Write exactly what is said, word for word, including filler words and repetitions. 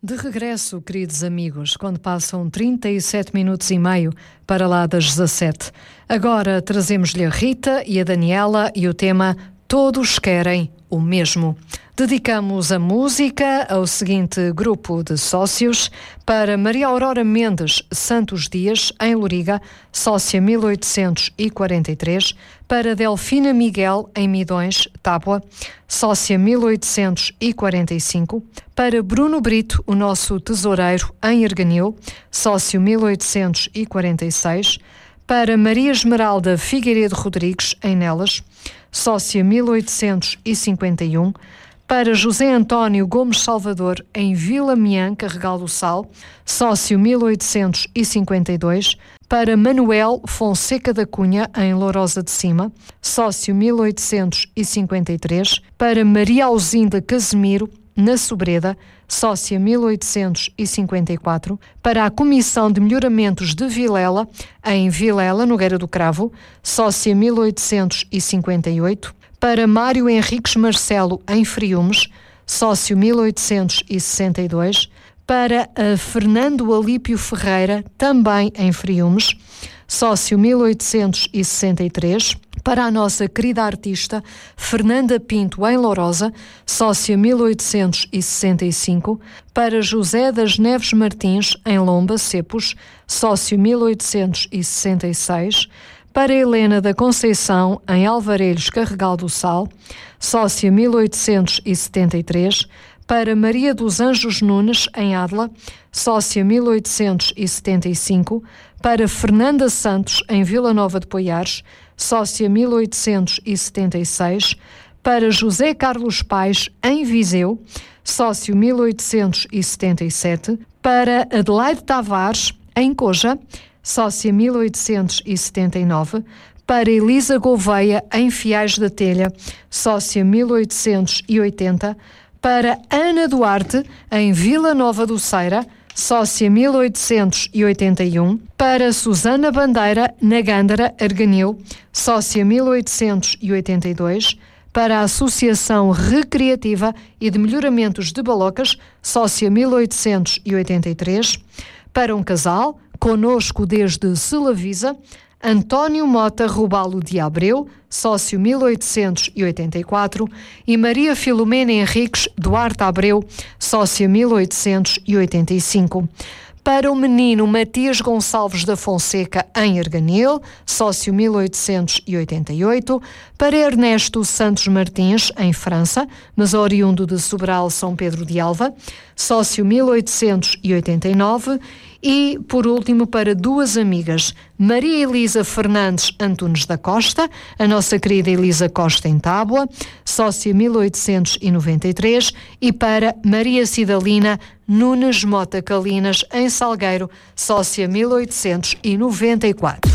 De regresso, queridos amigos, quando passam trinta e sete minutos e meio para lá das dezassete. Agora trazemos-lhe a Rita e a Daniela e o tema Todos Querem o Mesmo. Dedicamos a música ao seguinte grupo de sócios: para Maria Aurora Mendes Santos Dias, em Loriga, sócia mil oitocentos e quarenta e três, para Delfina Miguel, em Midões, Tábua, sócia mil oitocentos e quarenta e cinco, para Bruno Brito, o nosso tesoureiro, em Erganil, sócio mil oitocentos e quarenta e seis, para Maria Esmeralda Figueiredo Rodrigues, em Nelas, sócia mil oitocentos e cinquenta e um, para José António Gomes Salvador, em Vila Miã, Carregal do Sal, sócio mil oitocentos e cinquenta e dois, para Manuel Fonseca da Cunha, em Lourosa de Cima, sócio mil oitocentos e cinquenta e três, para Maria Alzinda Casemiro, na Sobreda, sócia mil oitocentos e cinquenta e quatro, para a Comissão de Melhoramentos de Vilela, em Vilela, Nogueira do Cravo, sócia mil oitocentos e cinquenta e oito, para Mário Henriques Marcelo, em Friumes, sócio mil oitocentos e sessenta e dois, para a Fernando Alípio Ferreira, também em Friumes, sócio mil oitocentos e sessenta e três, para a nossa querida artista Fernanda Pinto, em Lourosa, sócia mil oitocentos e sessenta e cinco, para José das Neves Martins, em Lomba, Cepos, sócio mil oitocentos e sessenta e seis, para Helena da Conceição, em Alvarelhos, Carregal do Sal, sócia mil oitocentos e setenta e três, para Maria dos Anjos Nunes, em Adla, sócia mil oitocentos e setenta e cinco, para Fernanda Santos, em Vila Nova de Poiares, sócia mil oitocentos e setenta e seis, para José Carlos Paes, em Viseu, sócio mil oitocentos e setenta e sete, para Adelaide Tavares, em Coja, sócia mil oitocentos e setenta e nove, para Elisa Gouveia, em Fiais da Telha, sócia mil oitocentos e oitenta, para Ana Duarte, em Vila Nova do Ceira, sócia mil oitocentos e oitenta e um, para Susana Bandeira, na Gândara, Arganil, sócia mil oitocentos e oitenta e dois, para a Associação Recreativa e de Melhoramentos de Balocas, sócia mil oitocentos e oitenta e três, para um casal, conosco desde Selavisa, António Mota Rubalo de Abreu, sócio mil oitocentos e oitenta e quatro, e Maria Filomena Henriques Duarte Abreu, sócia mil oitocentos e oitenta e cinco. Para o menino Matias Gonçalves da Fonseca, em Erganil, sócio mil oitocentos e oitenta e oito, para Ernesto Santos Martins, em França, mas oriundo de Sobral, São Pedro de Alva, sócio mil oitocentos e oitenta e nove, e, por último, para duas amigas, Maria Elisa Fernandes Antunes da Costa, a nossa querida Elisa Costa, em Tábua, sócia mil oitocentos e noventa e três, e para Maria Cidalina Nunes Mota Calinas, em Salgueiro, sócia mil oitocentos e noventa e quatro.